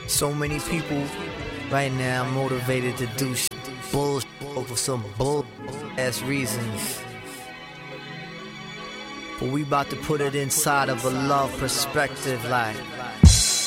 So many people right now motivated to do bullshit for some bull ass reasons. But we about to put it inside of a love perspective, like